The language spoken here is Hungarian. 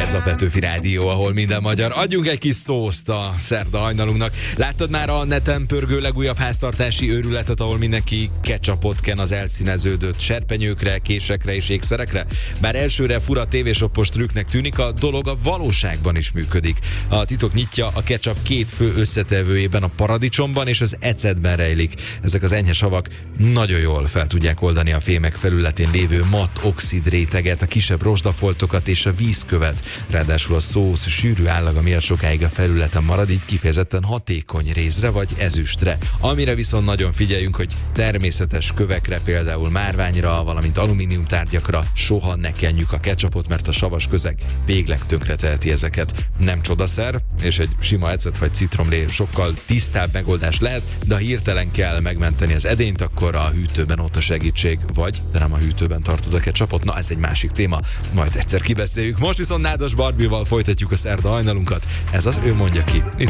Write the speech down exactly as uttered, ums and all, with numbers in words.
Ez a Petőfi Rádió, ahol minden magyar. Adjunk egy kis szószt a szerda hajnalunknak. Láttad már a neten pörgő legújabb háztartási őrületet, ahol mindenki ketchupot ken az elszíneződött serpenyőkre, késekre és ékszerekre? Bár elsőre fura tévésoppos trükknek tűnik, a dolog a valóságban is működik. A titok nyitja a ketchup két fő összetevőjében, a paradicsomban és az ecetben rejlik. Ezek az enyhe savak nagyon jól fel tudják oldani a fémek felületén lévő matt oxid réteget, a kisebb rozsdafoltokat és a vízkövet. Ráadásul a szósz sűrű állaga miatt sokáig a felületen marad, így kifejezetten hatékony rézre vagy ezüstre. Amire viszont nagyon figyeljünk, hogy természetes kövekre, például márványra, valamint alumínium tárgyakra soha ne kenjük a ketchupot, mert a savas közeg végleg tönkreteheti ezeket. Nem csodaszer, és egy sima ecet vagy citromlé sokkal tisztább megoldás lehet, de ha hirtelen kell megmenteni az edényt, akkor a hűtőben ott a segítség, vagy de nem a hűtőben tartod a ketchupot. Na, ez egy másik téma, majd egyszer kibeszéljük. Most viszont Nádas Barbival folytatjuk a szerda hajnalunkat. Ez az Ő mondja ki.